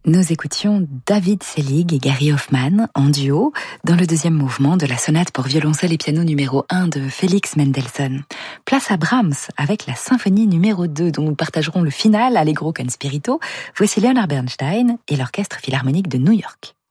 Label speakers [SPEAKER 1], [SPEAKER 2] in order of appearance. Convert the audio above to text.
[SPEAKER 1] Nous écoutions David Selig et Gary Hoffman en duo dans le deuxième mouvement de la sonate pour violoncelle et piano numéro 1 de Félix Mendelssohn. Place à Brahms avec la symphonie numéro 2 dont nous partagerons le final Allegro con spirito. Voici Leonard Bernstein et l'Orchestre Philharmonique de New York.